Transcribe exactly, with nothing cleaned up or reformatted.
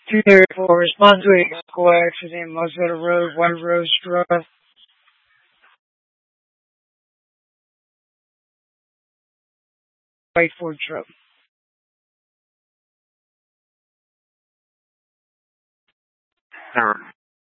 two thirty-four, respond to a vehicle accident, Mosetta Road, White Rose Drive. White Ford truck. Sir.